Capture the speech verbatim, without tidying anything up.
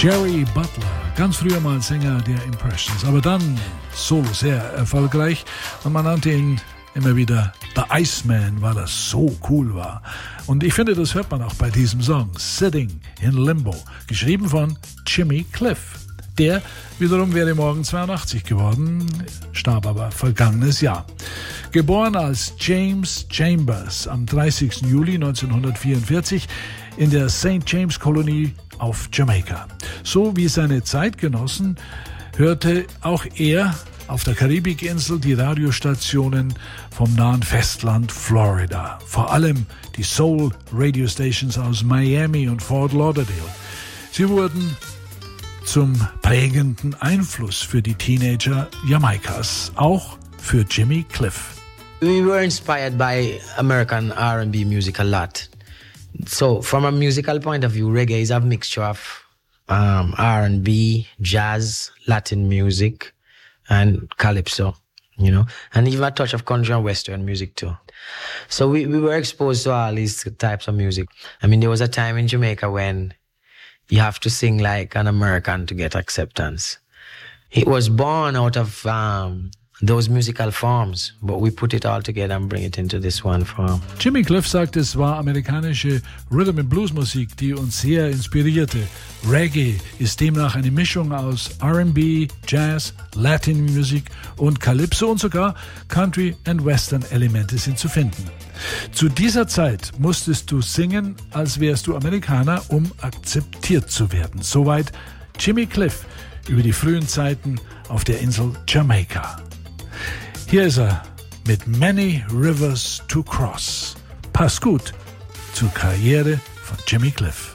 Jerry Butler, ganz früher mal Sänger der Impressions, aber dann so sehr erfolgreich und man nannte ihn immer wieder The Iceman, weil er so cool war. Und ich finde, das hört man auch bei diesem Song, Sitting in Limbo, geschrieben von Jimmy Cliff. Der wiederum wäre morgen zweiundachtzig geworden, starb aber vergangenes Jahr. Geboren als James Chambers am dreißigsten Juli neunzehnhundertvierundvierzig in der Saint James Kolonie auf Jamaika. So wie seine Zeitgenossen hörte auch er auf der Karibikinsel die Radiostationen vom nahen Festland Florida. Vor allem die Soul-Radio-Stations aus Miami und Fort Lauderdale. Sie wurden zum prägenden Einfluss für die Teenager Jamaikas, auch für Jimmy Cliff. We were inspired by American R and B music a lot. So from a musical point of view, reggae is a mixture of um, R and B, jazz, Latin music, and calypso, you know, and even a touch of country and western music too. So we, we were exposed to all these types of music. I mean, there was a time in Jamaica when you have to sing like an American to get acceptance. It was born out of um, those musical forms, but we put it all together and bring it into this one form. Jimmy Cliff sagt, es war amerikanische Rhythm and Blues Musik, die uns sehr inspirierte. Reggae ist demnach eine Mischung aus R and B, Jazz, Latin Music und Calypso und sogar Country and Western Elemente sind zu finden. Zu dieser Zeit musstest du singen, als wärst du Amerikaner, um akzeptiert zu werden. Soweit Jimmy Cliff über die frühen Zeiten auf der Insel Jamaika. Hier ist er mit Many Rivers to Cross. Passt gut zur Karriere von Jimmy Cliff.